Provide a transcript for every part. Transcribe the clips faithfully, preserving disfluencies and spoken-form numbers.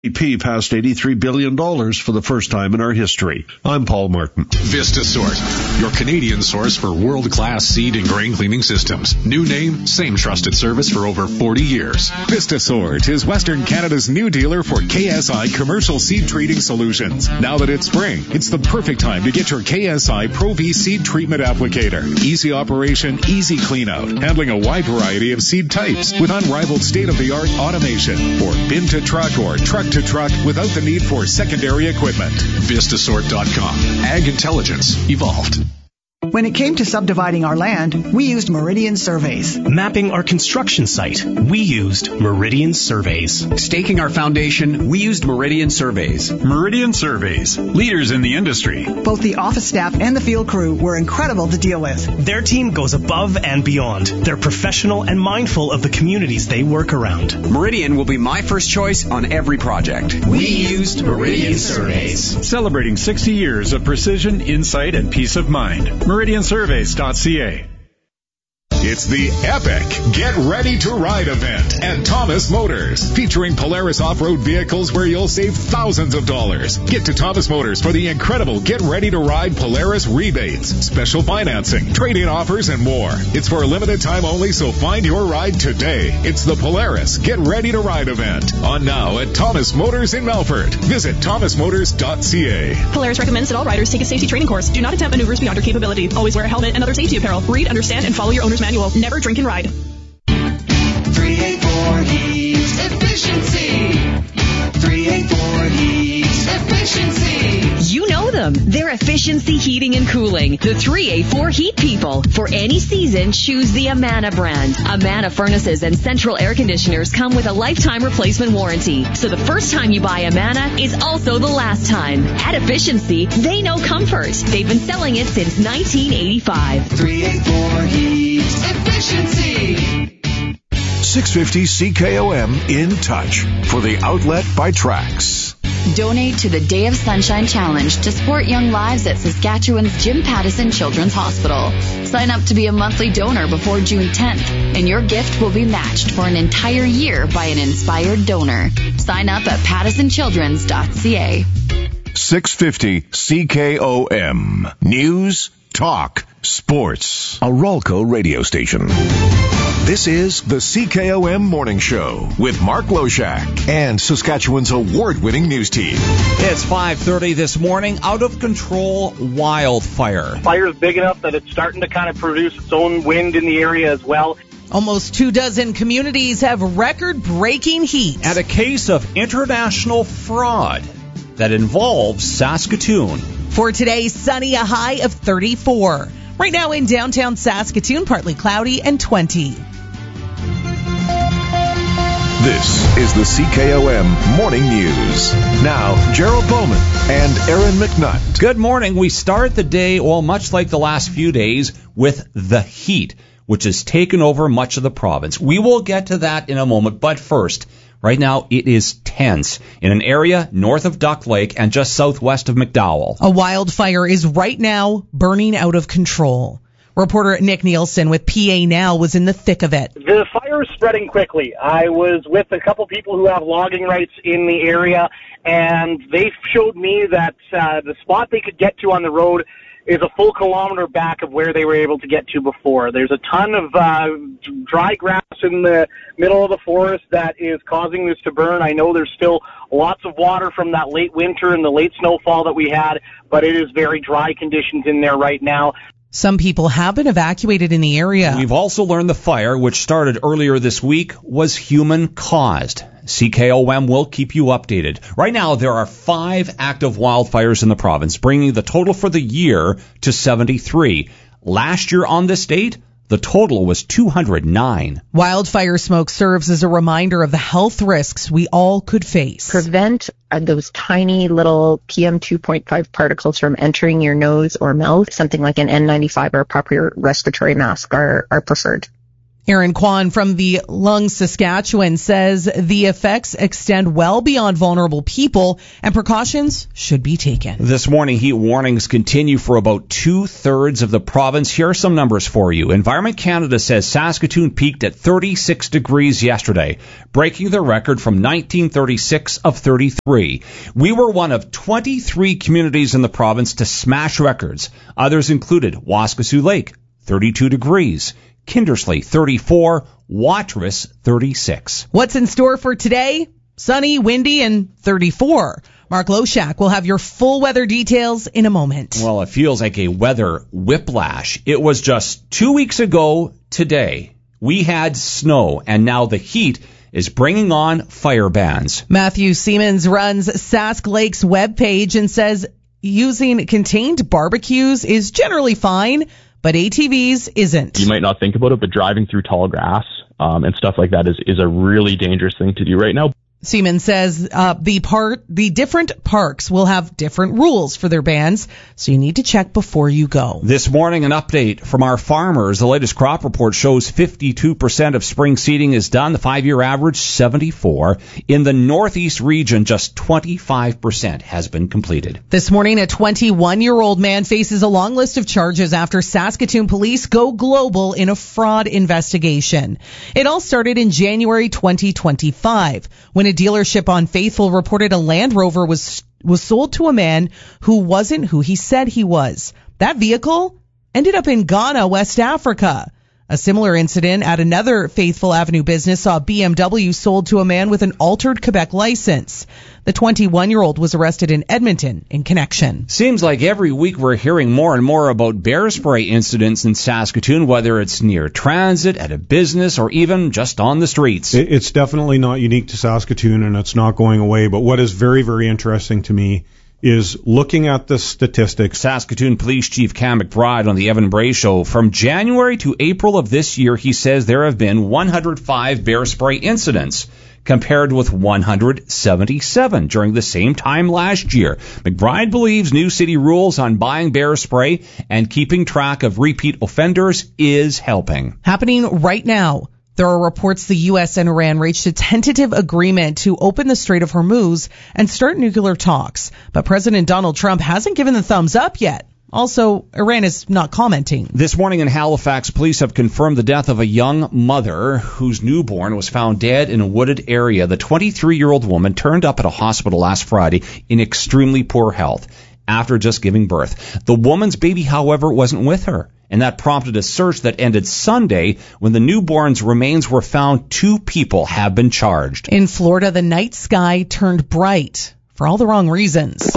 G D P passed eighty-three billion dollars for the first time in our history. I'm Paul Martin. VistaSort, your Canadian source for world-class seed and grain cleaning systems. New name, same trusted service for over forty years. VistaSort is Western Canada's new dealer for K S I commercial seed treating solutions. Now that it's spring, it's the perfect time to get your K S I Pro V seed treatment applicator. Easy operation, easy clean out, handling a wide variety of seed types with unrivaled state-of-the-art automation for bin to truck or truck to truck without the need for secondary equipment. Vistasort dot com. Ag intelligence evolved. When it came to subdividing our land, we used Meridian Surveys. Mapping our construction site, we used Meridian Surveys. Staking our foundation, we used Meridian Surveys. Meridian Surveys, leaders in the industry. Both the office staff and the field crew were incredible to deal with. Their team goes above and beyond. They're professional and mindful of the communities they work around. Meridian will be my first choice on every project. We used Meridian Surveys. Celebrating sixty years of precision, insight, and peace of mind. Meridian Surveys dot C A. It's the epic Get Ready to Ride event at Thomas Motors, featuring Polaris off-road vehicles where you'll save thousands of dollars. Get to Thomas Motors for the incredible Get Ready to Ride Polaris rebates, special financing, trade-in offers, and more. It's for a limited time only, so find your ride today. It's the Polaris Get Ready to Ride event, on now at Thomas Motors in Melfort. Visit Thomas Motors dot C A. Polaris recommends that all riders take a safety training course. Do not attempt maneuvers beyond your capability. Always wear a helmet and other safety apparel. Read, understand, and follow your owner's manual. Never drink and ride. three eighty-four Heats Efficiency. three eighty-four Heats Efficiency. You know them. They're Efficiency Heating and Cooling. The three eighty-four Heat People. For any season, choose the Amana brand. Amana furnaces and central air conditioners come with a lifetime replacement warranty. So the first time you buy Amana is also the last time. At Efficiency, they know comfort. They've been selling it since nineteen eighty-five. three eighty-four Heats Efficiency. six fifty C K O M in touch for the outlet by Trax. Donate to the Day of Sunshine Challenge to support young lives at Saskatchewan's Jim Pattison Children's Hospital. Sign up to be a monthly donor before June tenth, and your gift will be matched for an entire year by an inspired donor. Sign up at pattison childrens dot C A. six fifty C K O M. News, talk, sports. A Ralco radio station. This is the C K O M Morning Show with Mark Loshak and Saskatchewan's award-winning news team. It's five thirty this morning. Out of control wildfire. Fire's big enough that it's starting to kind of produce its own wind in the area as well. Almost two dozen communities have record-breaking heat. And a case of international fraud that involves Saskatoon. For today, sunny, a high of thirty-four. Right now in downtown Saskatoon, partly cloudy and twenty. This is the C K O M Morning News. Now, Gerald Bowman and Aaron McNutt. Good morning. We start the day, well, much like the last few days, with the heat, which has taken over much of the province. We will get to that in a moment, but first, right now it is tense in an area north of Duck Lake and just southwest of McDowell. A wildfire is right now burning out of control. Reporter Nick Nielsen with P A Now was in the thick of it. The fire is spreading quickly. I was with a couple people who have logging rights in the area, and they showed me that uh, the spot they could get to on the road is a full kilometer back of where they were able to get to before. There's a ton of uh, dry grass in the middle of the forest that is causing this to burn. I know there's still lots of water from that late winter and the late snowfall that we had, but it is very dry conditions in there right now. Some people have been evacuated in the area. We've also learned the fire, which started earlier this week, was human-caused. C K O M will keep you updated. Right now, there are five active wildfires in the province, bringing the total for the year to seventy-three. Last year on this date, the total was two hundred nine. Wildfire smoke serves as a reminder of the health risks we all could face. Prevent those tiny little P M two point five particles from entering your nose or mouth. Something like an N ninety-five or a proper respiratory mask are, are preferred. Aaron Kwan from the Lung, Saskatchewan says the effects extend well beyond vulnerable people and precautions should be taken. This morning, heat warnings continue for about two-thirds of the province. Here are some numbers for you. Environment Canada says Saskatoon peaked at thirty-six degrees yesterday, breaking the record from nineteen thirty-six of thirty-three. We were one of twenty-three communities in the province to smash records. Others included Waskesiu Lake, thirty-two degrees. Kindersley, thirty-four. Watrous, thirty-six. What's in store for today? Sunny, windy, and thirty-four. Mark Loshak will have your full weather details in a moment. Well, it feels like a weather whiplash. It was just two weeks ago today. We had snow, and now the heat is bringing on fire bans. Matthew Siemens runs Sask Lake's webpage and says using contained barbecues is generally fine, but A T Vs isn't. You might not think about it, but driving through tall grass um, and stuff like that is, is a really dangerous thing to do right now. Siemens says uh, the part, the different parks will have different rules for their bans, so you need to check before you go. This morning, an update from our farmers. The latest crop report shows fifty-two percent of spring seeding is done. The five-year average, seventy-four. In the northeast region, just twenty-five percent has been completed. This morning, a twenty-one-year-old man faces a long list of charges after Saskatoon police go global in a fraud investigation. It all started in January twenty twenty-five, when a dealership on Faithful reported a Land Rover was was sold to a man who wasn't who he said he was. That vehicle ended up in Ghana, West Africa. A similar incident at another Faithful Avenue business saw a B M W sold to a man with an altered Quebec license. The twenty-one-year-old was arrested in Edmonton in connection. Seems like every week we're hearing more and more about bear spray incidents in Saskatoon, whether it's near transit, at a business, or even just on the streets. It's definitely not unique to Saskatoon, and it's not going away. But what is very, very interesting to me is looking at the statistics. Saskatoon Police Chief Cam McBride on the Evan Bray Show. From January to April of this year, he says there have been one hundred five bear spray incidents, compared with one hundred seventy-seven during the same time last year. McBride believes new city rules on buying bear spray and keeping track of repeat offenders is helping. Happening right now. There are reports the U S and Iran reached a tentative agreement to open the Strait of Hormuz and start nuclear talks. But President Donald Trump hasn't given the thumbs up yet. Also, Iran is not commenting. This morning in Halifax, police have confirmed the death of a young mother whose newborn was found dead in a wooded area. The twenty-three-year-old woman turned up at a hospital last Friday in extremely poor health after just giving birth. The woman's baby, however, wasn't with her, and that prompted a search that ended Sunday when the newborn's remains were found. Two people have been charged. In Florida, the night sky turned bright for all the wrong reasons.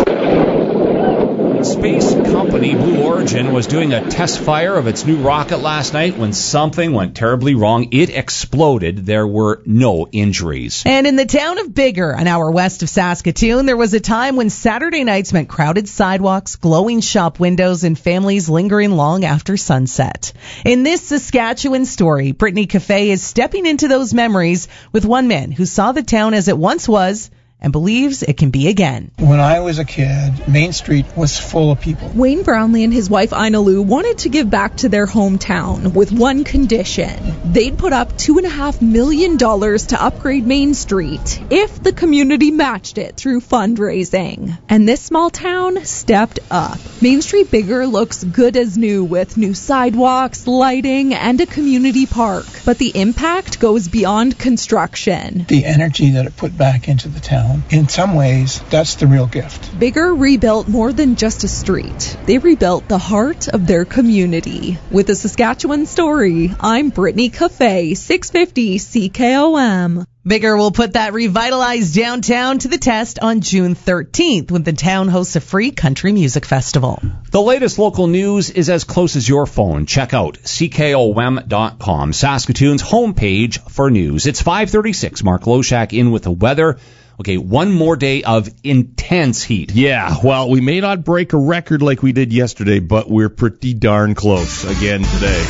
Space company Blue Origin was doing a test fire of its new rocket last night when something went terribly wrong. It exploded. There were no injuries. And in the town of Biggar, an hour west of Saskatoon, there was a time when Saturday nights meant crowded sidewalks, glowing shop windows, and families lingering long after sunset. In this Saskatchewan story, Brittany Cafe is stepping into those memories with one man who saw the town as it once was and believes it can be again. When I was a kid, Main Street was full of people. Wayne Brownlee and his wife Ina Lou wanted to give back to their hometown with one condition. They'd put up two and a half million dollars to upgrade Main Street if the community matched it through fundraising. And this small town stepped up. Main Street Biggar looks good as new with new sidewalks, lighting, and a community park. But the impact goes beyond construction. The energy that it put back into the town, in some ways, that's the real gift. Biggar rebuilt more than just a street. They rebuilt the heart of their community. With a Saskatchewan story, I'm Brittany Cafe, six fifty C K O M. Biggar will put that revitalized downtown to the test on June thirteenth when the town hosts a free country music festival. The latest local news is as close as your phone. Check out C K O M dot com, Saskatoon's homepage for news. It's five thirty-six. Mark Loshak in with the weather. Okay, one more day of intense heat. Yeah, well, we may not break a record like we did yesterday, but we're pretty darn close again today.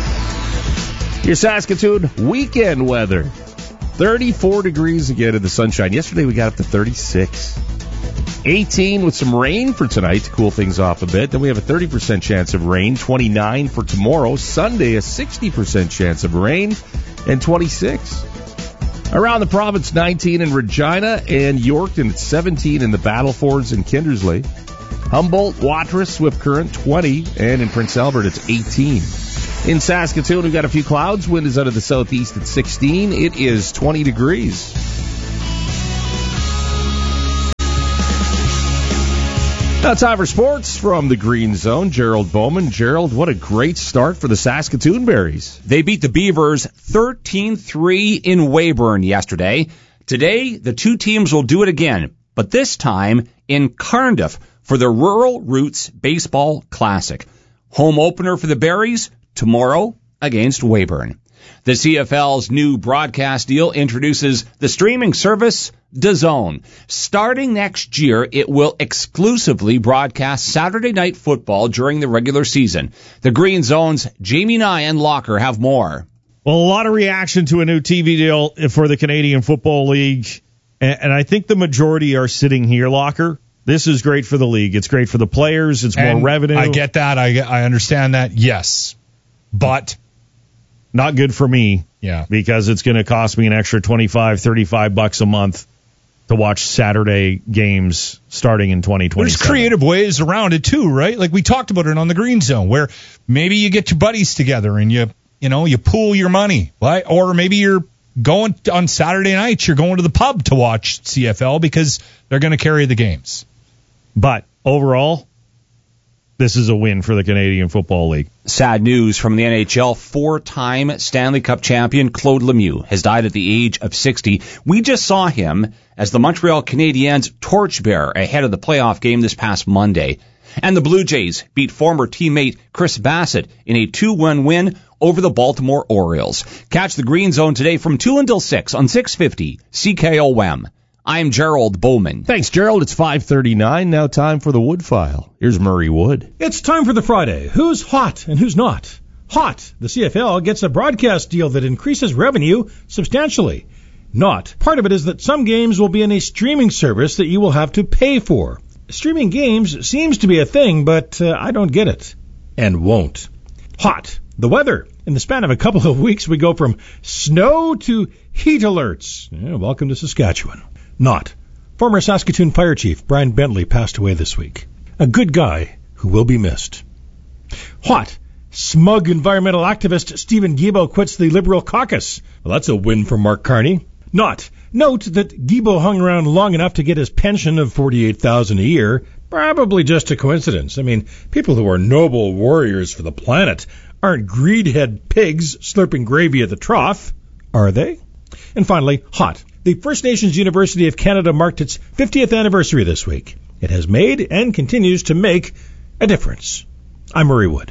Your Saskatoon weekend weather. thirty-four degrees again in the sunshine. Yesterday we got up to thirty-six. eighteen with some rain for tonight to cool things off a bit. Then we have a thirty percent chance of rain. twenty-nine for tomorrow. Sunday, a sixty percent chance of rain. And twenty-six. Around the province, nineteen in Regina and Yorkton. It's seventeen in the Battlefords and Kindersley. Humboldt, Watrous, Swift Current, twenty. And in Prince Albert, it's eighteen. In Saskatoon, we've got a few clouds. Wind is out of the southeast at sixteen. It is twenty degrees. Now time for sports from the Green Zone. Gerald Bowman. Gerald, what a great start for the Saskatoon Berries. They beat the Beavers thirteen three in Weyburn yesterday. Today, the two teams will do it again, but this time in Cardiff for the Rural Roots Baseball Classic. Home opener for the Berries tomorrow against Weyburn. The C F L's new broadcast deal introduces the streaming service DAZN. Starting next year, it will exclusively broadcast Saturday night football during the regular season. The Green Zone's Jamie Nye and Locker have more. Well, a lot of reaction to a new T V deal for the Canadian Football League, and I think the majority are sitting here, Locker. This is great for the league. It's great for the players. It's and more revenue. I get that. I, I understand that. Yes. But not good for me. Yeah. Because it's going to cost me an extra twenty-five, thirty-five bucks a month to watch Saturday games starting in twenty twenty. There's creative ways around it too, right? Like we talked about it on the Green Zone, where maybe you get your buddies together and you, you know, you pool your money, right? Or maybe you're going on Saturday nights, you're going to the pub to watch C F L because they're going to carry the games. But overall, this is a win for the Canadian Football League. Sad news from the N H L. Four-time Stanley Cup champion Claude Lemieux has died at the age of sixty. We just saw him as the Montreal Canadiens torchbearer ahead of the playoff game this past Monday. And the Blue Jays beat former teammate Chris Bassett in a two one win over the Baltimore Orioles. Catch the Green Zone today from two until six on six fifty C K O M. I'm Gerald Bowman. Thanks, Gerald. It's five thirty-nine. Now time for the Wood File. Here's Murray Wood. It's time for the Friday. Who's hot and who's not? Hot. The C F L gets a broadcast deal that increases revenue substantially. Not. Part of it is that some games will be in a streaming service that you will have to pay for. Streaming games seems to be a thing, but uh, I don't get it. And won't. Hot. The weather. In the span of a couple of weeks, we go from snow to heat alerts. Yeah, welcome to Saskatchewan. Not. Former Saskatoon Fire Chief Brian Bentley passed away this week. A good guy who will be missed. Hot. Smug environmental activist Stephen Guilbeault quits the Liberal caucus. Well, that's a win for Mark Carney. Not. Note that Guilbeault hung around long enough to get his pension of forty-eight thousand dollars a year. Probably just a coincidence. I mean, people who are noble warriors for the planet aren't greedhead pigs slurping gravy at the trough, are they? And finally, hot. The First Nations University of Canada marked its fiftieth anniversary this week. It has made and continues to make a difference. I'm Murray Wood.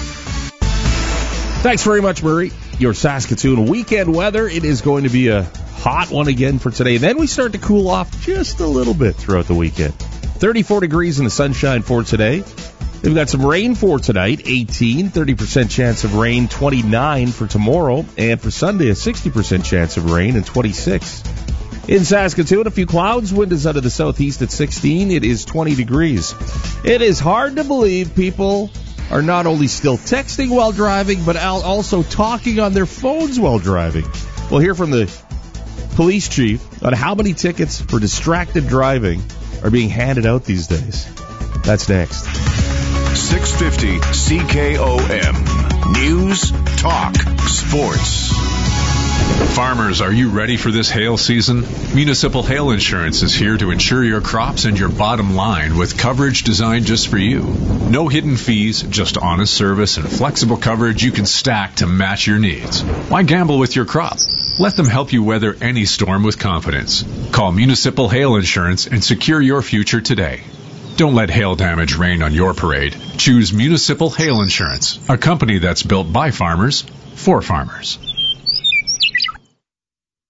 Thanks very much, Murray. Your Saskatoon weekend weather. It is going to be a hot one again for today. Then we start to cool off just a little bit throughout the weekend. thirty-four degrees in the sunshine for today. We've got some rain for tonight, eighteen, thirty percent chance of rain, twenty-nine for tomorrow, and for Sunday, a sixty percent chance of rain, and twenty-six. In Saskatoon, a few clouds, wind is out of the southeast at sixteen, it is twenty degrees. It is hard to believe people are not only still texting while driving, but also talking on their phones while driving. We'll hear from the police chief on how many tickets for distracted driving are being handed out these days. That's next. six fifty C K O M. News, talk, sports. Farmers, are you ready for this hail season? Municipal Hail Insurance is here to insure your crops and your bottom line with coverage designed just for you. No hidden fees, just honest service and flexible coverage you can stack to match your needs. Why gamble with your crop? Let them help you weather any storm with confidence. Call Municipal Hail Insurance and secure your future today. Don't let hail damage rain on your parade. Choose Municipal Hail Insurance, a company that's built by farmers for farmers.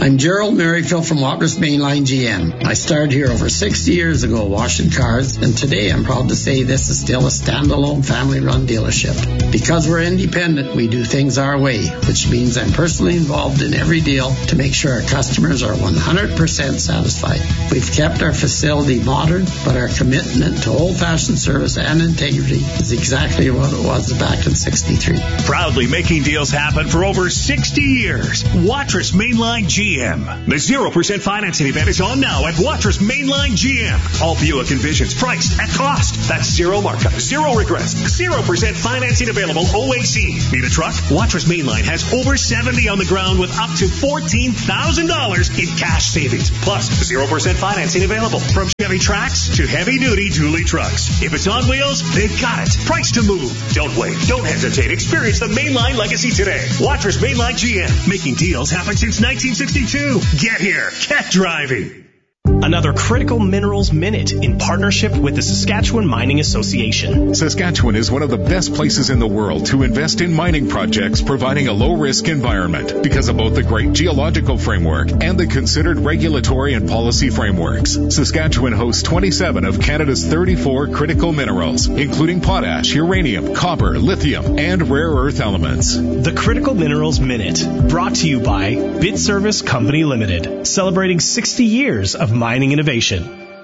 I'm Gerald Merrifield from Watrous Mainline G M. I started here over sixty years ago washing cars, and today I'm proud to say this is still a standalone family-run dealership. Because we're independent, we do things our way, which means I'm personally involved in every deal to make sure our customers are one hundred percent satisfied. We've kept our facility modern, but our commitment to old-fashioned service and integrity is exactly what it was back in sixty-three. Proudly making deals happen for over sixty years. Watrous Mainline G M. The zero percent financing event is on now at Watrous Mainline G M. All Buick Envisions priced at cost. That's zero markup, zero regrets, zero percent financing available O A C. Need a truck? Watrous Mainline has over seventy on the ground with up to fourteen thousand dollars in cash savings. Plus, zero percent financing available from Chevy Trax to heavy-duty dually trucks. If it's on wheels, they've got it. Price to move. Don't wait. Don't hesitate. Experience the Mainline legacy today. Watrous Mainline G M. Making deals happen since nineteen sixty-two. Get here. Get driving. Another Critical Minerals Minute in partnership with the Saskatchewan Mining Association. Saskatchewan is one of the best places in the world to invest in mining projects, providing a low-risk environment because of both the great geological framework and the considered regulatory and policy frameworks. Saskatchewan hosts twenty-seven of Canada's thirty-four critical minerals, including potash, uranium, copper, lithium, and rare earth elements. The Critical Minerals Minute, brought to you by Bid Service Company Limited, celebrating sixty years of mining innovation.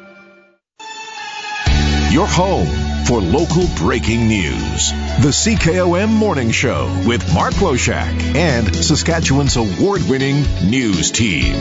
Your home for local breaking news. The C K O M Morning Show with Mark Loshak and Saskatchewan's award-winning news team.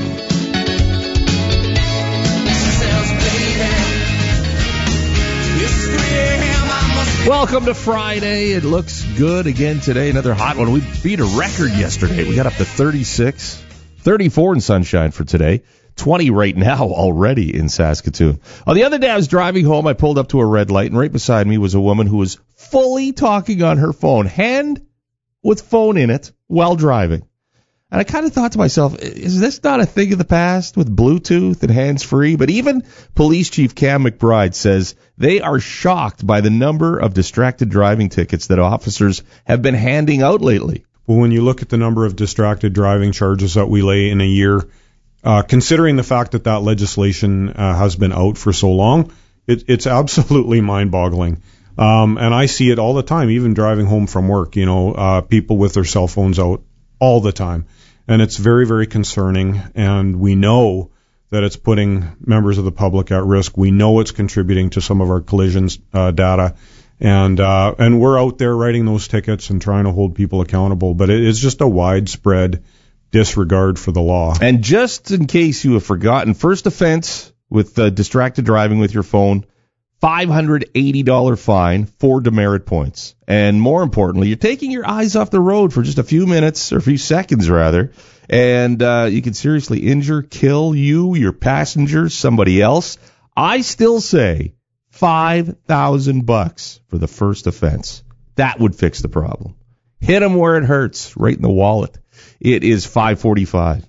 Welcome to Friday. It looks good again today. Another hot one. We beat a record yesterday. We got up to thirty-six, thirty-four in sunshine for today. twenty right now already in Saskatoon. On the other day, I was driving home. I pulled up to a red light, and right beside me was a woman who was fully talking on her phone, hand with phone in it, while driving. And I kind of thought to myself, is this not a thing of the past with Bluetooth and hands-free? But even Police Chief Cam McBride says they are shocked by the number of distracted driving tickets that officers have been handing out lately. Well, when you look at the number of distracted driving charges that we lay in a year, Uh, considering the fact that that legislation uh, has been out for so long, it, it's absolutely mind-boggling. Um, and I see it all the time, even driving home from work, you know, uh, people with their cell phones out all the time. And it's very, very concerning. And we know that it's putting members of the public at risk. We know it's contributing to some of our collisions uh, data. And uh, and we're out there writing those tickets and trying to hold people accountable. But it, it's just a widespread disregard for the law. And just in case you have forgotten, first offense with uh, distracted driving with your phone, five hundred eighty dollars fine, four demerit points. And more importantly, you're taking your eyes off the road for just a few minutes, or a few seconds rather, and uh, you can seriously injure, kill you, your passengers, somebody else. I still say five thousand bucks for the first offense. That would fix the problem. Hit them where it hurts, right in the wallet. It is five forty-five.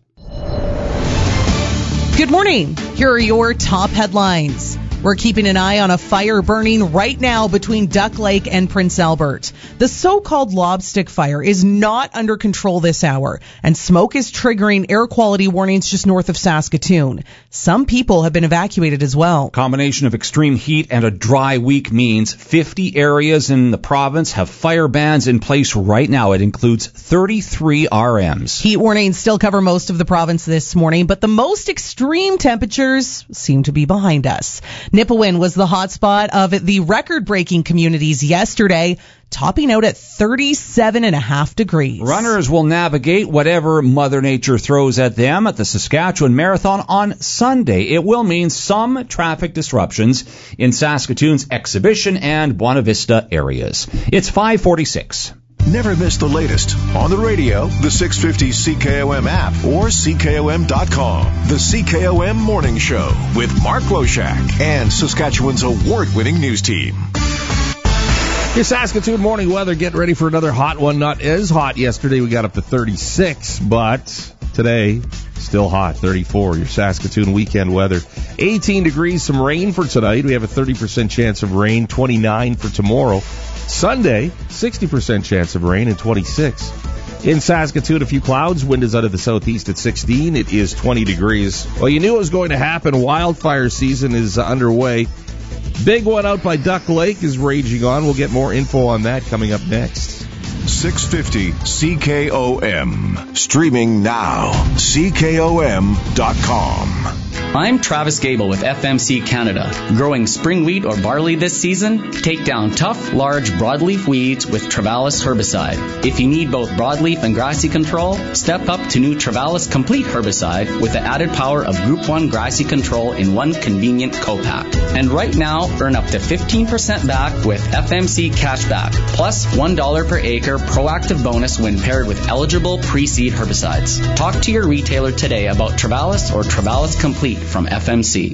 Good morning. Here are your top headlines. We're keeping an eye on a fire burning right now between Duck Lake and Prince Albert. The so-called lobstick fire is not under control this hour, and smoke is triggering air quality warnings just north of Saskatoon. Some people have been evacuated as well. Combination of extreme heat and a dry week means fifty areas in the province have fire bans in place right now. It includes thirty-three R Ms. Heat warnings still cover most of the province this morning, but the most extreme temperatures seem to be behind us. Nipawin was the hotspot of the record-breaking communities yesterday, topping out at thirty-seven and a half degrees. Runners will navigate whatever Mother Nature throws at them at the Saskatchewan Marathon on Sunday. It will mean some traffic disruptions in Saskatoon's Exhibition and Buena Vista areas. It's five forty-six. Never miss the latest on the radio, the six fifty C K O M app, or C K O M dot com. The C K O M Morning Show with Mark Loshak and Saskatchewan's award-winning news team. Your Saskatoon morning weather. Get ready for another hot one. Not as hot yesterday. We got up to thirty-six, but today still hot, thirty-four. Your Saskatoon weekend weather. eighteen degrees, some rain for tonight. We have a thirty percent chance of rain, twenty-nine for tomorrow. Sunday, sixty percent chance of rain, and twenty-six. In Saskatoon, a few clouds. Wind is out of the southeast at sixteen. It is twenty degrees. Well, you knew it was going to happen. Wildfire season is uh, underway. Big one out by Duck Lake is raging on. We'll get more info on that coming up next. six fifty C K O M. Streaming now. C K O M dot com. I'm Travis Gable with F M C Canada. Growing spring wheat or barley this season? Take down tough, large broadleaf weeds with Travalis herbicide. If you need both broadleaf and grassy control, step up to new Travalis Complete herbicide with the added power of Group one grassy control in one convenient co-pack. And right now, earn up to fifteen percent back with F M C Cashback, plus one dollar per acre proactive bonus when paired with eligible pre-seed herbicides. Talk to your retailer today about Travalis or Travalis Complete from F M C.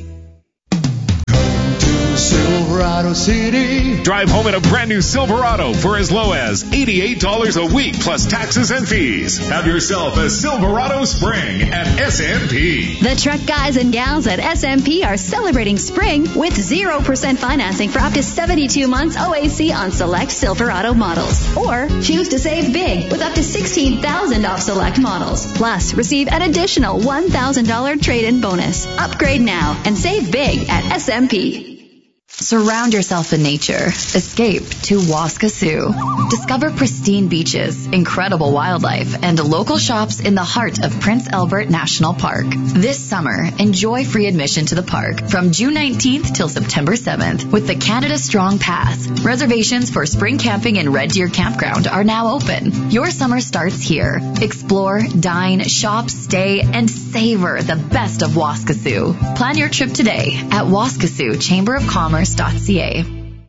Silverado City. Drive home in a brand new Silverado for as low as eighty-eight dollars a week plus taxes and fees. Have yourself a Silverado spring at S M P. The truck guys and gals at S M P are celebrating spring with zero percent financing for up to seventy-two months O A C on select Silverado models. Or choose to save big with up to sixteen thousand dollars off select models. Plus, receive an additional one thousand dollars trade-in bonus. Upgrade now and save big at S M P. Surround yourself in nature. Escape to Waskesiu. Discover pristine beaches, incredible wildlife, and local shops in the heart of Prince Albert National Park. This summer, enjoy free admission to the park from June nineteenth till September seventh with the Canada Strong Pass. Reservations for spring camping in Red Deer Campground are now open. Your summer starts here. Explore, dine, shop, stay, and savor the best of Waskesiu. Plan your trip today at Waskesiu Chamber of Commerce. .ca.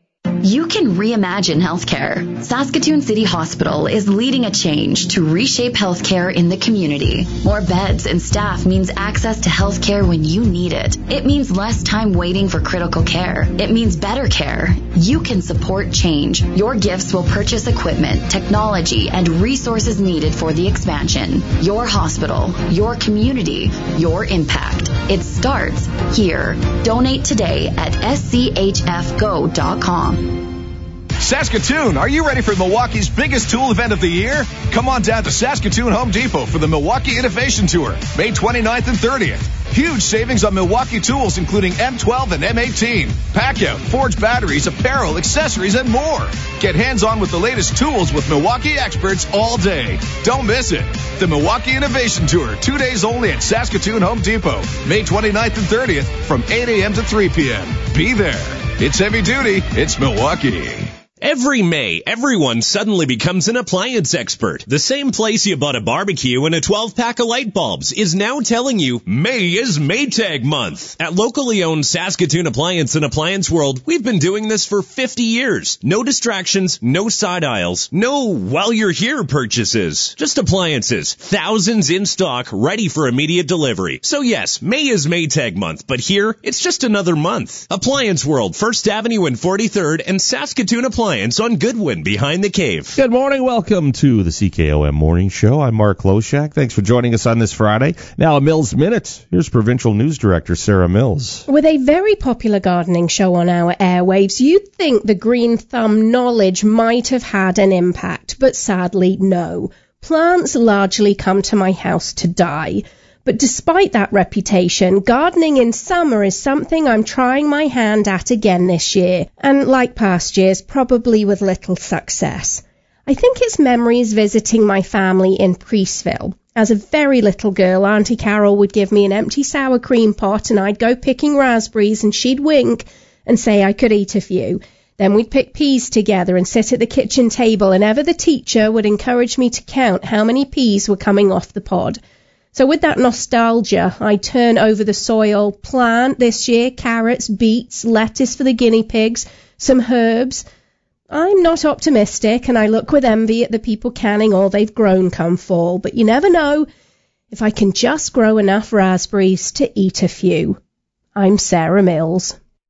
You can reimagine healthcare. Saskatoon City Hospital is leading a change to reshape healthcare in the community. More beds and staff means access to healthcare when you need it. It means less time waiting for critical care. It means better care. You can support change. Your gifts will purchase equipment, technology, and resources needed for the expansion. Your hospital, your community, your impact. It starts here. Donate today at S C H F go dot com. Saskatoon, are you ready for Milwaukee's biggest tool event of the year? Come on down to Saskatoon Home Depot for the Milwaukee Innovation Tour, May twenty-ninth and thirtieth. Huge savings on Milwaukee tools, including M twelve and M eighteen, pack-out, forged batteries, apparel, accessories, and more. Get hands-on with the latest tools with Milwaukee experts all day. Don't miss it. The Milwaukee Innovation Tour, two days only at Saskatoon Home Depot, May twenty-ninth and thirtieth from eight a.m. to three p.m. Be there. It's heavy duty. It's Milwaukee. Every May, everyone suddenly becomes an appliance expert. The same place you bought a barbecue and a twelve-pack of light bulbs is now telling you May is Maytag month. At locally owned Saskatoon Appliance and Appliance World, we've been doing this for fifty years. No distractions, no side aisles, no while you're here purchases. Just appliances, thousands in stock, ready for immediate delivery. So yes, May is Maytag month, but here, it's just another month. Appliance World, First Avenue and forty-third, and Saskatoon Appliance on Goodwin behind the cave. Good morning. Welcome to the C K O M Morning Show. I'm Mark Loshak. Thanks for joining us on this Friday. Now, a Mills Minute. Here's Provincial News Director Sarah Mills. With a very popular gardening show on our airwaves, you'd think the Green Thumb knowledge might have had an impact, but sadly, no. Plants largely come to my house to die. But despite that reputation, gardening in summer is something I'm trying my hand at again this year, and like past years, probably with little success. I think it's memories visiting my family in Priestville. As a very little girl, Auntie Carol would give me an empty sour cream pot and I'd go picking raspberries and she'd wink and say I could eat a few. Then we'd pick peas together and sit at the kitchen table, and ever the teacher would encourage me to count how many peas were coming off the pod. So with that nostalgia, I turn over the soil, plant this year carrots, beets, lettuce for the guinea pigs, some herbs. I'm not optimistic, and I look with envy at the people canning all they've grown come fall, but you never know if I can just grow enough raspberries to eat a few. I'm Sarah Mills.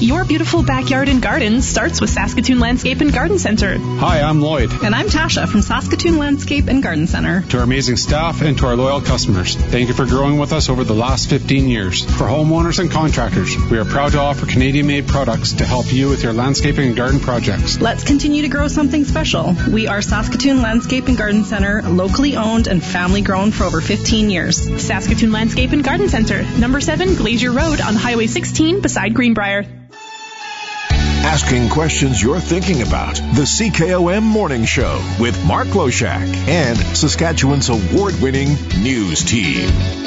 Your beautiful backyard and garden starts with Saskatoon Landscape and Garden Center. Hi, I'm Lloyd. And I'm Tasha from Saskatoon Landscape and Garden Center. To our amazing staff and to our loyal customers, thank you for growing with us over the last fifteen years. For homeowners and contractors, we are proud to offer Canadian-made products to help you with your landscaping and garden projects. Let's continue to grow something special. We are Saskatoon Landscape and Garden Center, locally owned and family-grown for over fifteen years. Saskatoon Landscape and Garden Center, number seven Glacier Road on Highway sixteen beside Greenbrier. Asking questions you're thinking about. The C K O M Morning Show with Mark Loshak and Saskatchewan's award-winning news team.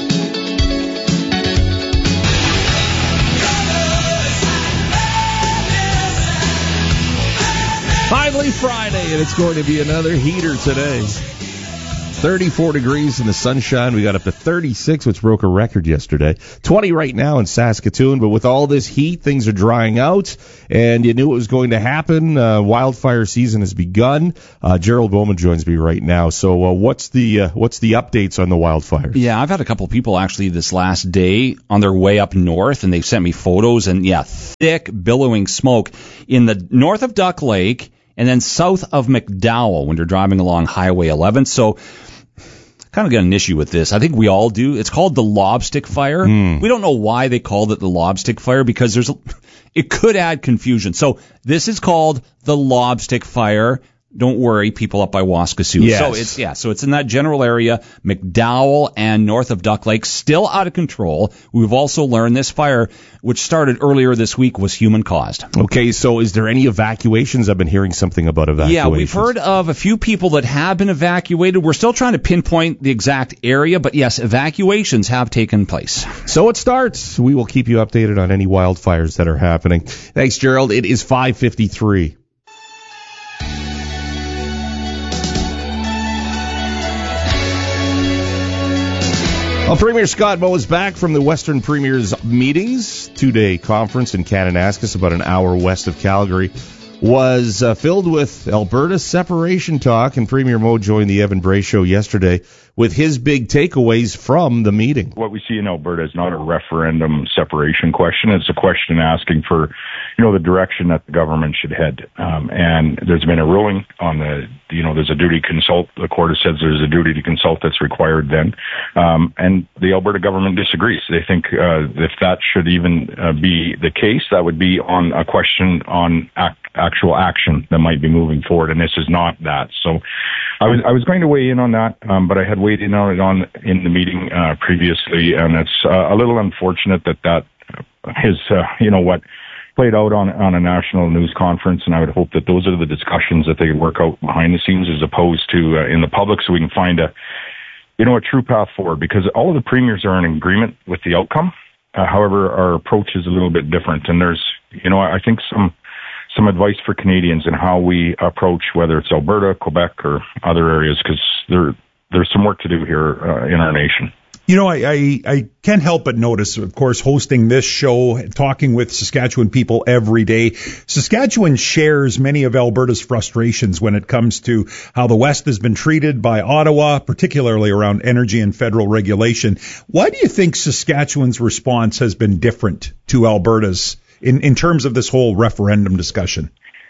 Finally Friday, and it's going to be another heater today. thirty-four degrees in the sunshine. We got up to thirty-six, which broke a record yesterday. twenty right now in Saskatoon, but with all this heat, things are drying out, and you knew it was going to happen. Uh, wildfire season has begun. Uh, Gerald Bowman joins me right now. So uh, what's the uh, what's the updates on the wildfires? Yeah, I've had a couple people actually this last day on their way up north, and they've sent me photos, and yeah, thick, billowing smoke in the north of Duck Lake and then south of McDowell when you're driving along Highway eleven. So kind of got an issue with this. I think we all do. It's called the lobstick fire. Mm. We don't know why they called it the lobstick fire because there's a, it could add confusion. So this is called the lobstick fire. Don't worry, people up by Waskesiu. Yes. So it's yeah, so it's in that general area, McDowell and north of Duck Lake, still out of control. We've also learned this fire, which started earlier this week, was human caused. Okay, so is there any evacuations? I've been hearing something about evacuations. Yeah, we've heard of a few people that have been evacuated. We're still trying to pinpoint the exact area, but yes, evacuations have taken place. So it starts. We will keep you updated on any wildfires that are happening. Thanks, Gerald. It is five fifty-three. Well, Premier Scott Moe is back from the Western Premier's meetings. Two-day conference in Kananaskis, about an hour west of Calgary, was uh, filled with Alberta separation talk, and Premier Moe joined the Evan Bray Show yesterday with his big takeaways from the meeting. What we see in Alberta is not a referendum separation question. It's a question asking for, you know, the direction that the government should head. Um, and there's been a ruling on the, you know, there's a duty to consult. The court has said there's a duty to consult that's required then. Um, and the Alberta government disagrees. They think uh, if that should even uh, be the case, that would be on a question on ac- actual action that might be moving forward. And this is not that. So I was I was going to weigh in on that, um, but I had weighed in on it on in the meeting uh, previously, and it's uh, a little unfortunate that that is, uh, you know, what played out on on a national news conference, and I would hope that those are the discussions that they work out behind the scenes as opposed to uh, in the public, so we can find a, you know, a true path forward, because all of the premiers are in agreement with the outcome. Uh, however, our approach is a little bit different, and there's, you know, I think some some advice for Canadians in how we approach, whether it's Alberta, Quebec, or other areas, because there, there's some work to do here uh, in our nation. You know, I, I, I can't help but notice, of course, hosting this show, talking with Saskatchewan people every day. Saskatchewan shares many of Alberta's frustrations when it comes to how the West has been treated by Ottawa, particularly around energy and federal regulation. Why do you think Saskatchewan's response has been different to Alberta's in, in terms of this whole referendum discussion?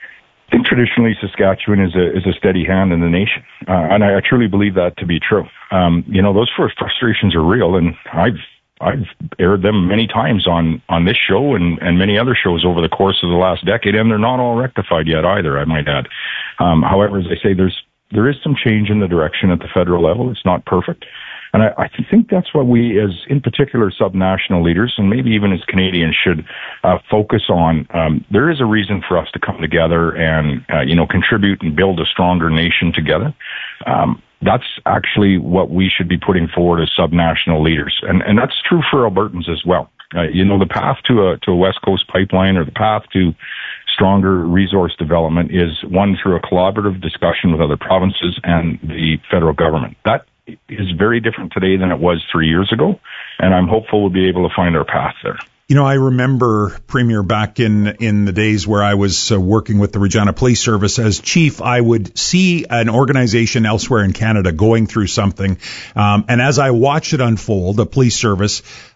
I think traditionally Saskatchewan is a is a steady hand in the nation, uh, and I, I truly believe that to be true. Um, you know, those frustrations are real, and I've I've aired them many times on, on this show and, and many other shows over the course of the last decade, and they're not all rectified yet either, I might add. Um, however, as I say, there's there is some change in the direction at the federal level. It's not perfect. And I, I think that's what we, as in particular subnational leaders, and maybe even as Canadians, should uh, focus on. Um, there is a reason for us to come together and, uh, you know, contribute and build a stronger nation together. Um, that's actually what we should be putting forward as subnational leaders. And, and that's true for Albertans as well. Uh, you know, the path to a, to a West Coast pipeline, or the path to stronger resource development, is one through a collaborative discussion with other provinces and the federal government. That is very different today than it was three years ago, and I'm hopeful we'll be able to find our path there. You know, I remember, Premier, back in, in the days where I was uh, working with the Regina Police Service as chief, I would see an organization elsewhere in Canada going through something, um, and as I watched it unfold, the police service,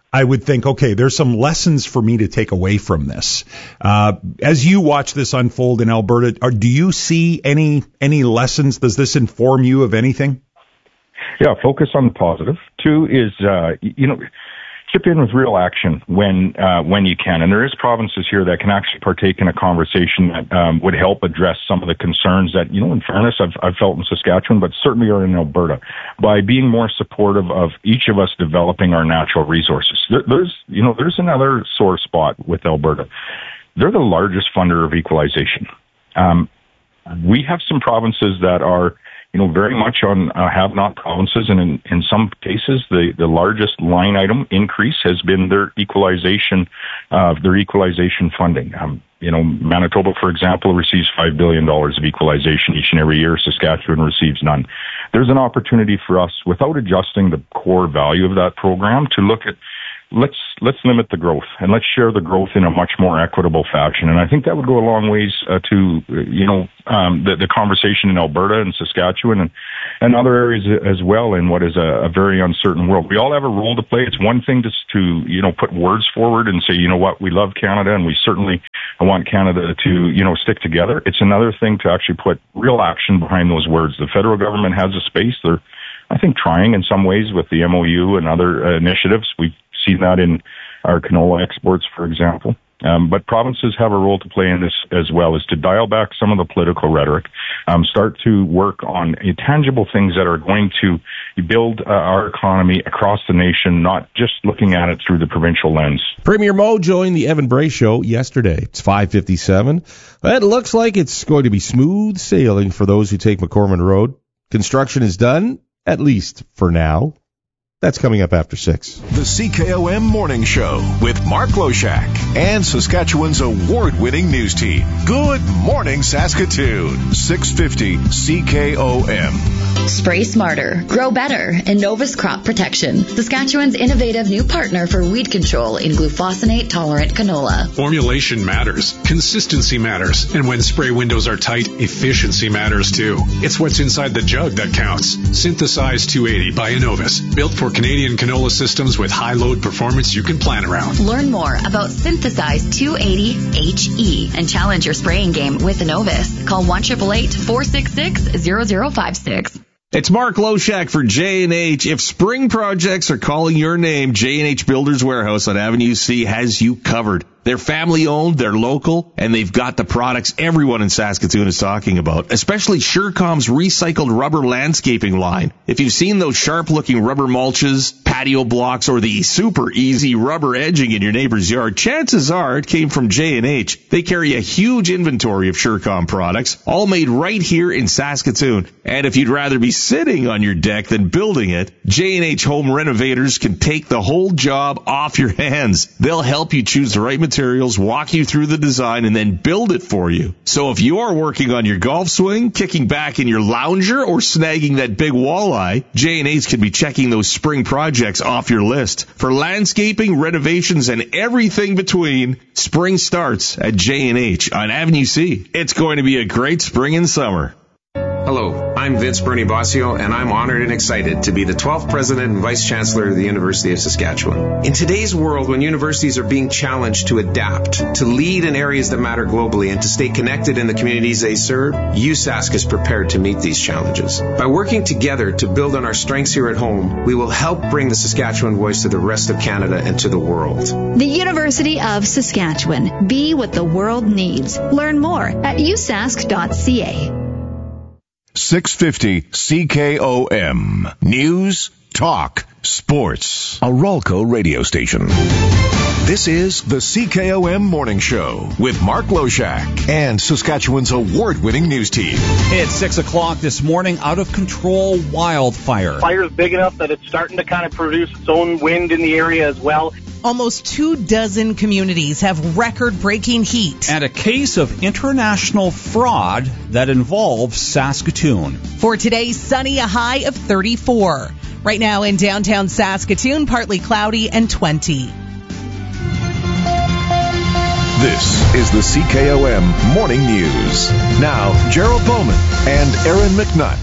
I would think, okay, there's some lessons for me to take away from this. Uh, as you watch this unfold in Alberta, are, do you see any any lessons? Does this inform you of anything? Yeah, focus on the positive. Two is, uh, you know, chip in with real action when uh, when you can. And there is provinces here that can actually partake in a conversation that um, would help address some of the concerns that, you know, in fairness, I've, I've felt in Saskatchewan, but certainly are in Alberta, by being more supportive of each of us developing our natural resources. There, there's, you know, there's another sore spot with Alberta. They're the largest funder of equalization. Um, we have some provinces that are, you know, very much on uh, have-not provinces, and in, in some cases, the, the largest line item increase has been their equalization, uh, their equalization funding. Um, you know, Manitoba, for example, receives five billion dollars of equalization each and every year. Saskatchewan receives none. There's an opportunity for us, without adjusting the core value of that program, to look at let's let's limit the growth and let's share the growth in a much more equitable fashion. And I think that would go a long ways uh, to, you know, um, the, the conversation in Alberta and Saskatchewan and, and other areas as well in what is a, a very uncertain world. We all have a role to play. It's one thing just to, you know, put words forward and say, you know what, we love Canada and we certainly want Canada to, you know, stick together. It's another thing to actually put real action behind those words. The federal government has a space. They're, I think, trying in some ways with the M O U and other uh, initiatives. We've seen that in our canola exports, for example. Um, but provinces have a role to play in this as well, is to dial back some of the political rhetoric, um, start to work on uh, tangible things that are going to build uh, our economy across the nation, not just looking at it through the provincial lens. Premier Mo joined the Evan Bray Show yesterday. It's five fifty-seven. It looks like it's going to be smooth sailing for those who take McCormick Road. Construction is done, at least for now. That's coming up after six. The C K O M Morning Show with Mark Loshak and Saskatchewan's award-winning news team. Good morning, Saskatoon. six fifty C K O M. Spray smarter, grow better, Innovus Crop Protection, Saskatchewan's innovative new partner for weed control in glufosinate-tolerant canola. Formulation matters, consistency matters, and when spray windows are tight, efficiency matters too. It's what's inside the jug that counts. Synthesize two eighty by Innovus, built for Canadian canola systems with high load performance you can plan around. Learn more about Synthesize two eighty H E and challenge your spraying game with Innovus. Call one eight eight eight, four six six, zero zero five six. It's Mark Loshak for J and H. If spring projects are calling your name, J and H Builders Warehouse on Avenue C has you covered. They're family-owned, they're local, and they've got the products everyone in Saskatoon is talking about, especially Surecom's recycled rubber landscaping line. If you've seen those sharp-looking rubber mulches, patio blocks, or the super easy rubber edging in your neighbor's yard, chances are it came from J and H. They carry a huge inventory of Surecom products, all made right here in Saskatoon. And if you'd rather be sitting on your deck than building it, J and H Home Renovators can take the whole job off your hands. They'll help you choose the right material, materials, walk you through the design, and then build it for you. So if you're working on your golf swing, kicking back in your lounger, or snagging that big walleye, J and H can be checking those spring projects off your list. For landscaping, renovations, and everything between, spring starts at J and H on Avenue C. It's going to be a great spring and summer. Hello, I'm Vince Bernie Bossio, and I'm honored and excited to be the twelfth President and Vice Chancellor of the University of Saskatchewan. In today's world, when universities are being challenged to adapt, to lead in areas that matter globally, and to stay connected in the communities they serve, U S A S C is prepared to meet these challenges. By working together to build on our strengths here at home, we will help bring the Saskatchewan voice to the rest of Canada and to the world. The University of Saskatchewan. Be what the world needs. Learn more at u s a s c dot c a. six fifty C K O M. News, talk, sports. A Rolco radio station. This is the C K O M Morning Show with Mark Loshak and Saskatchewan's award-winning news team. It's six o'clock this morning. Out of control wildfire. Fire's big enough that it's starting to kind of produce its own wind in the area as well. Almost two dozen communities have record-breaking heat. And a case of international fraud that involves Saskatoon. For today, sunny, a high of thirty-four. Right now in downtown Saskatoon, partly cloudy and twenty. This is the C K O M Morning News. Now, Gerald Bowman and Aaron McNutt.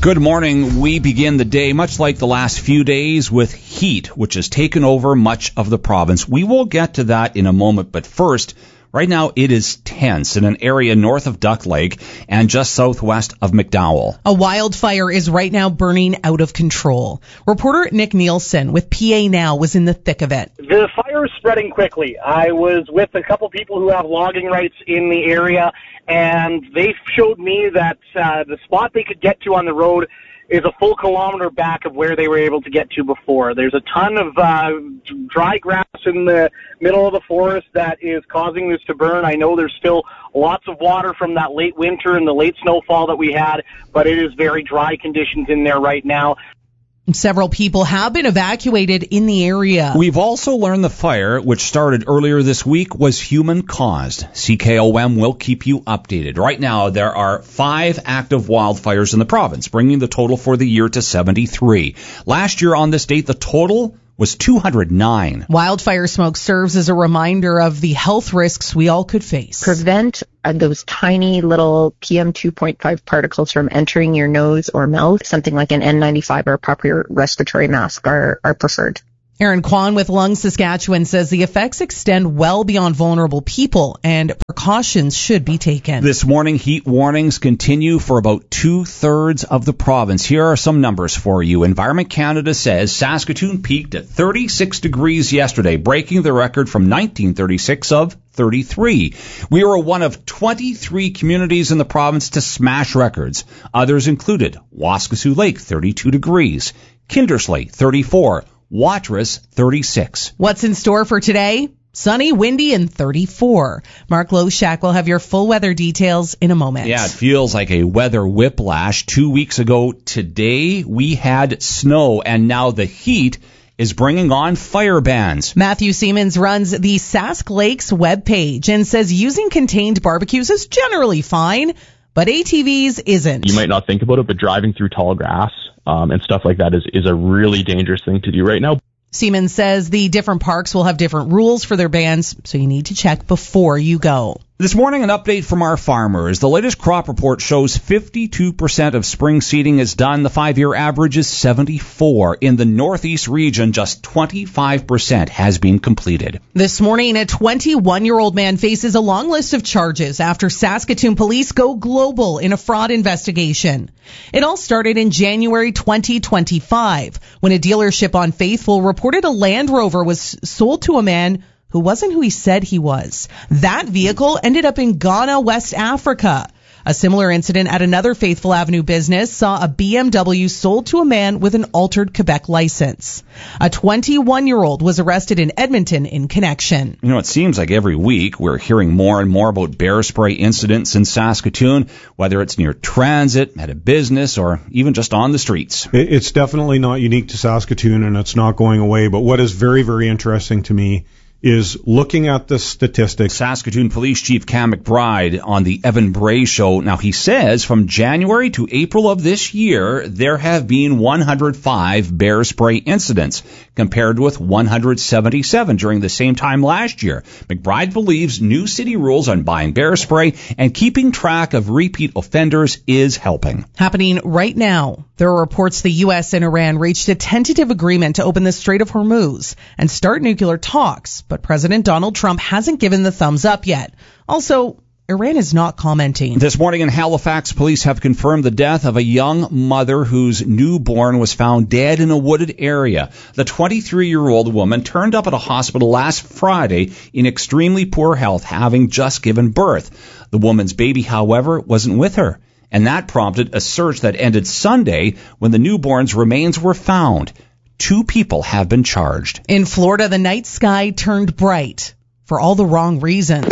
Good morning. We begin the day, much like the last few days, with heat, which has taken over much of the province. We will get to that in a moment, but first, right now it is tense in an area north of Duck Lake and just southwest of McDowell. A wildfire is right now burning out of control. Reporter Nick Nielsen with P A Now was in the thick of it. The fire is spreading quickly. I was with a couple people who have logging rights in the area, and they showed me that uh, the spot they could get to on the road is a full kilometer back of where they were able to get to before. There's a ton of uh, dry grass in the middle of the forest that is causing this to burn. I know there's still lots of water from that late winter and the late snowfall that we had, but it is very dry conditions in there right now. Several people have been evacuated in the area. We've also learned the fire, which started earlier this week, was human-caused. C K O M will keep you updated. Right now, there are five active wildfires in the province, bringing the total for the year to seventy-three. Last year on this date, the total was two hundred nine. Wildfire smoke serves as a reminder of the health risks we all could face. Prevent uh, those tiny little P M two point five particles from entering your nose or mouth. Something like an N ninety-five or a proper respiratory mask are, are preferred. Aaron Kwan with Lung Saskatchewan says the effects extend well beyond vulnerable people and precautions should be taken. This morning, heat warnings continue for about two-thirds of the province. Here are some numbers for you. Environment Canada says Saskatoon peaked at thirty-six degrees yesterday, breaking the record from nineteen thirty-six of thirty-three. We were one of twenty-three communities in the province to smash records. Others included Waskesiu Lake, thirty-two degrees, Kindersley, thirty-four, Watrous, thirty-six. What's in store for today? Sunny, windy, and thirty-four. Mark Loshak will have your full weather details in a moment. Yeah, it feels like a weather whiplash. Two weeks ago today, we had snow, and now the heat is bringing on fire bans. Matthew Siemens runs the Sask Lakes webpage and says using contained barbecues is generally fine, but A T Vs isn't. You might not think about it, but driving through tall grass um, and stuff like that is, is a really dangerous thing to do right now. Siemens says the different parks will have different rules for their bans, so you need to check before you go. This morning, an update from our farmers. The latest crop report shows fifty-two percent of spring seeding is done. The five-year average is seventy-four. In the northeast region, just twenty-five percent has been completed. This morning, a twenty-one-year-old man faces a long list of charges after Saskatoon police go global in a fraud investigation. It all started in January twenty twenty-five when a dealership on Faithful reported a Land Rover was sold to a man who wasn't who he said he was. That vehicle ended up in Ghana, West Africa. A similar incident at another Faithful Avenue business saw a B M W sold to a man with an altered Quebec license. A twenty-one-year-old was arrested in Edmonton in connection. You know, it seems like every week we're hearing more and more about bear spray incidents in Saskatoon, whether it's near transit, at a business, or even just on the streets. It's definitely not unique to Saskatoon, and it's not going away. But what is very, very interesting to me is looking at the statistics. Saskatoon Police Chief Cam McBride on the Evan Bray Show. Now, he says from January to April of this year, there have been one hundred five bear spray incidents, compared with one hundred seventy-seven during the same time last year. McBride believes new city rules on buying bear spray and keeping track of repeat offenders is helping. Happening right now, there are reports the U S and Iran reached a tentative agreement to open the Strait of Hormuz and start nuclear talks, but President Donald Trump hasn't given the thumbs up yet. Also, Iran is not commenting. This morning in Halifax, police have confirmed the death of a young mother whose newborn was found dead in a wooded area. The twenty-three-year-old woman turned up at a hospital last Friday in extremely poor health, having just given birth. The woman's baby, however, wasn't with her, and that prompted a search that ended Sunday when the newborn's remains were found. Two people have been charged. In Florida, the night sky turned bright for all the wrong reasons.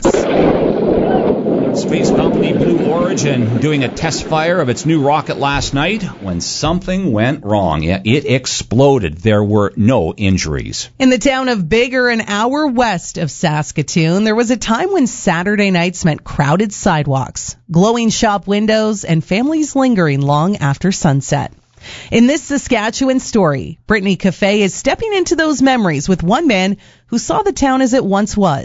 Space company Blue Origin doing a test fire of its new rocket last night when something went wrong. Yeah, it exploded. There were no injuries. In the town of Bigger, an hour west of Saskatoon, there was a time when Saturday nights meant crowded sidewalks, glowing shop windows, and families lingering long after sunset. In this Saskatchewan story, Brittany Cafe is stepping into those memories with one man who saw the town as it once was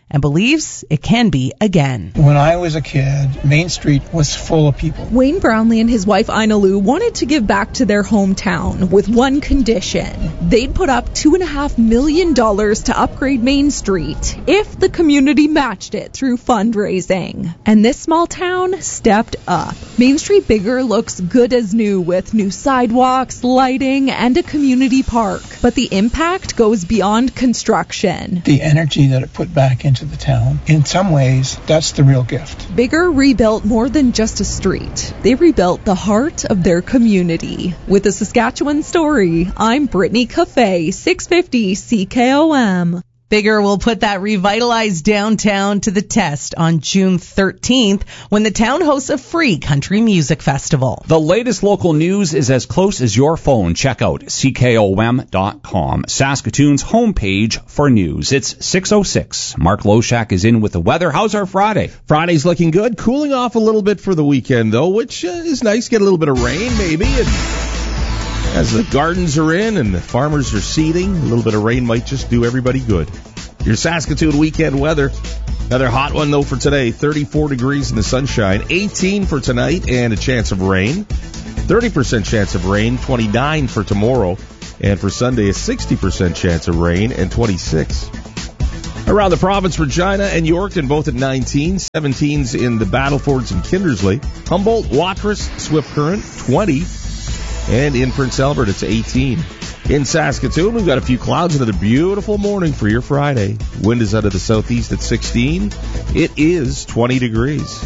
and believes it can be again. When I was a kid, Main Street was full of people. Wayne Brownlee and his wife Ina Lou wanted to give back to their hometown with one condition. They'd put up two and a half million dollars to upgrade Main Street if the community matched it through fundraising. And this small town stepped up. Main Street Bigger looks good as new with new sidewalks, lighting, and a community park. But the impact goes beyond construction. The energy that it put back into the town, in some ways, that's the real gift. Bigger rebuilt more than just a street. They rebuilt the heart of their community. With the Saskatchewan Story, I'm Brittany Cafe, six fifty C K O M. Bigger will put that revitalized downtown to the test on June thirteenth when the town hosts a free country music festival. The latest local news is as close as your phone. Check out C K O M dot com, Saskatoon's homepage for news. It's six oh six. Mark Loshak is in with the weather. How's our Friday? Friday's looking good. Cooling off a little bit for the weekend, though, which uh, is nice. Get a little bit of rain, maybe. And as the gardens are in and the farmers are seeding, a little bit of rain might just do everybody good. Your Saskatoon weekend weather. Another hot one, though, for today. thirty-four degrees in the sunshine. eighteen for tonight and a chance of rain. thirty percent chance of rain. twenty-nine for tomorrow. And for Sunday, a sixty percent chance of rain and twenty-six. Around the province, Regina and Yorkton both at nineteen. seventeens in the Battlefords and Kindersley. Humboldt, Watrous, Swift Current, twenty. And in Prince Albert, it's eighteen. In Saskatoon, we've got a few clouds. Another beautiful morning for your Friday. Wind is out of the southeast at sixteen. It is twenty degrees.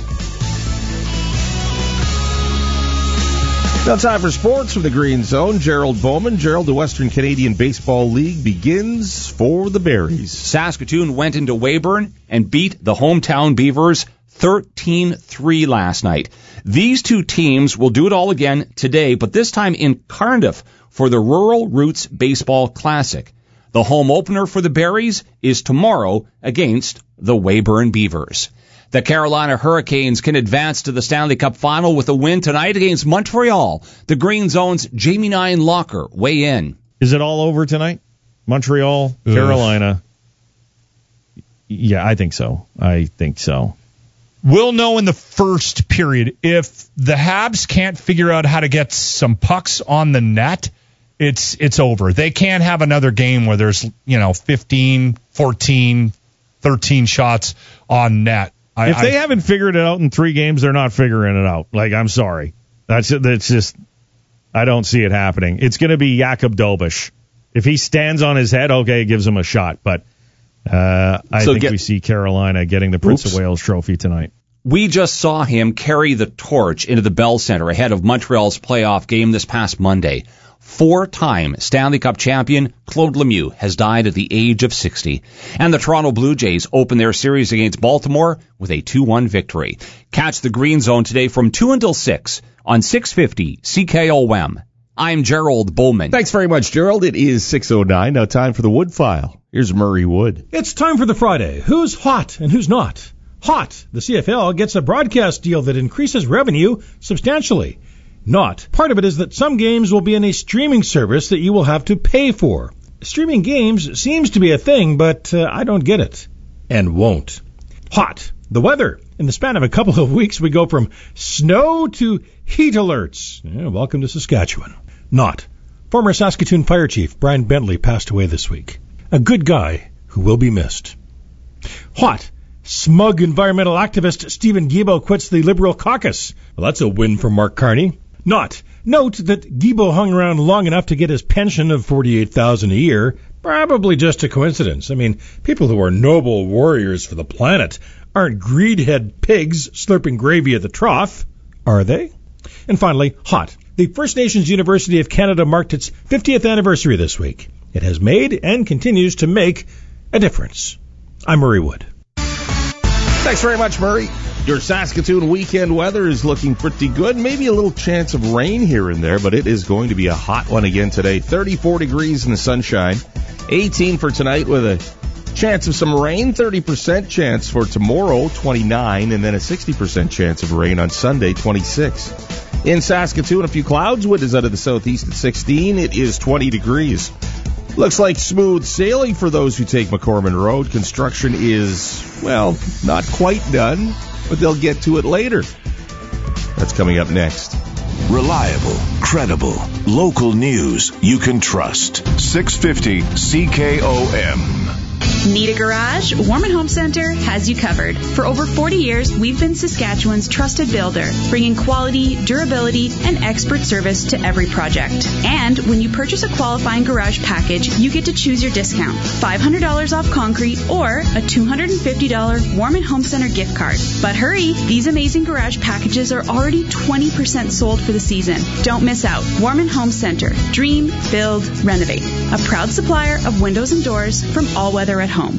Now time for sports from the Green Zone. Gerald Bowman. Gerald, the Western Canadian Baseball League begins for the Berries. Saskatoon went into Weyburn and beat the hometown Beavers thirteen three last night. These two teams will do it all again today, but this time in Cardiff for the Rural Roots Baseball Classic. The home opener for the Berries is tomorrow against the Weyburn Beavers. The Carolina Hurricanes can advance to the Stanley Cup Final with a win tonight against Montreal. The Green Zone's Jamie Nine Locker weigh in. Is it all over tonight? Montreal, Ugh. Carolina. Yeah, I think so. I think so. We'll know in the first period. If the Habs can't figure out how to get some pucks on the net, it's it's over. They can't have another game where there's, you know, fifteen, fourteen, thirteen shots on net. I, if they I, haven't figured it out in three games, they're not figuring it out. Like, I'm sorry. That's that's just, I don't see it happening. It's going to be Jakub Dobish. If he stands on his head, okay, it gives him a shot. But uh, I so think get, we see Carolina getting the Prince oops. of Wales trophy tonight. We just saw him carry the torch into the Bell Centre ahead of Montreal's playoff game this past Monday. Four-time Stanley Cup champion Claude Lemieux has died at the age of sixty. And the Toronto Blue Jays open their series against Baltimore with a two one victory. Catch the Green Zone today from two until six on six fifty C K O M. I'm Gerald Bowman. Thanks very much, Gerald. It is six oh nine. Now time for the Wood File. Here's Murray Wood. It's time for the Friday. Who's hot and who's not? Hot. The C F L gets a broadcast deal that increases revenue substantially. Not. Part of it is that some games will be in a streaming service that you will have to pay for. Streaming games seems to be a thing, but uh, I don't get it. And won't. Hot. The weather. In the span of a couple of weeks, we go from snow to heat alerts. Yeah, welcome to Saskatchewan. Not. Former Saskatoon Fire Chief Brian Bentley passed away this week. A good guy who will be missed. Hot. Smug environmental activist Stephen Guilbeault quits the Liberal caucus. Well, that's a win for Mark Carney. Not. Note that Guilbeault hung around long enough to get his pension of forty-eight thousand dollars a year. Probably just a coincidence. I mean, people who are noble warriors for the planet aren't greedhead pigs slurping gravy at the trough, are they? And finally, hot. The First Nations University of Canada marked its fiftieth anniversary this week. It has made and continues to make a difference. I'm Murray Wood. Thanks very much, Murray. Your Saskatoon weekend weather is looking pretty good. Maybe a little chance of rain here and there, but it is going to be a hot one again today. thirty-four degrees in the sunshine. eighteen for tonight with a chance of some rain. thirty percent chance for tomorrow, twenty-nine, and then a sixty percent chance of rain on Sunday, twenty-six. In Saskatoon, a few clouds. Wind is out of the southeast at sixteen. It is twenty degrees. Looks like smooth sailing for those who take McCormick Road. Construction is, well, not quite done, but they'll get to it later. That's coming up next. Reliable, credible, local news you can trust. six fifty C K O M. Need a garage? Warman Home Center has you covered. For over forty years, we've been Saskatchewan's trusted builder, bringing quality, durability, and expert service to every project. And when you purchase a qualifying garage package, you get to choose your discount. five hundred dollars off concrete or a two hundred fifty dollars Warman Home Center gift card. But hurry, these amazing garage packages are already twenty percent sold for the season. Don't miss out. Warman Home Center. Dream, build, renovate. A proud supplier of windows and doors from All Weather at Home.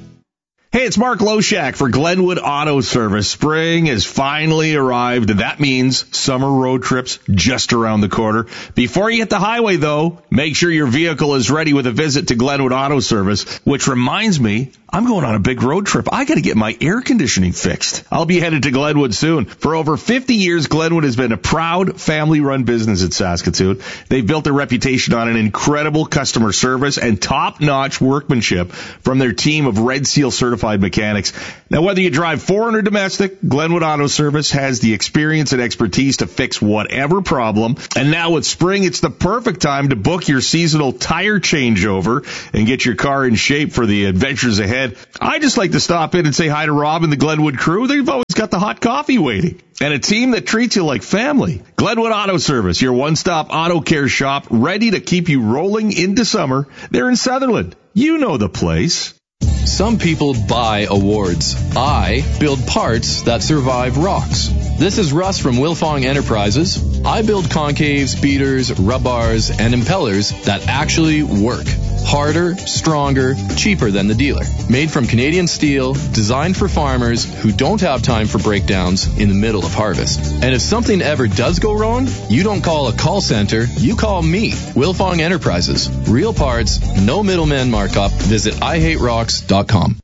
Hey, it's Mark Loshak for Glenwood Auto Service. Spring has finally arrived, and that means summer road trips just around the corner. Before you hit the highway, though, make sure your vehicle is ready with a visit to Glenwood Auto Service, which reminds me, I'm going on a big road trip. I got to get my air conditioning fixed. I'll be headed to Glenwood soon. For over fifty years, Glenwood has been a proud family-run business in Saskatoon. They've built a reputation on an incredible customer service and top-notch workmanship from their team of Red Seal certified mechanics. Now, whether you drive foreign or domestic, Glenwood Auto Service has the experience and expertise to fix whatever problem. And now with spring, it's the perfect time to book your seasonal tire changeover and get your car in shape for the adventures ahead. I just like to stop in and say hi to Rob and the Glenwood crew. They've always got the hot coffee waiting. And a team that treats you like family. Glenwood Auto Service, your one-stop auto care shop, ready to keep you rolling into summer. They're in Sutherland. You know the place. Some people buy awards. I build parts that survive rocks. This is Russ from Wilfong Enterprises. I build concaves, beaters, rub bars, and impellers that actually work. Harder, stronger, cheaper than the dealer. Made from Canadian steel, designed for farmers who don't have time for breakdowns in the middle of harvest. And if something ever does go wrong, you don't call a call center, you call me, Wilfong Enterprises. Real parts, no middleman markup. Visit I hate rocks dot com.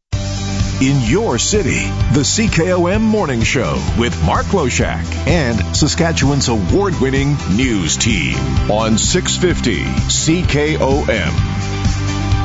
In your city, the C K O M Morning Show with Mark Loshak and Saskatchewan's award-winning news team on six fifty C K O M.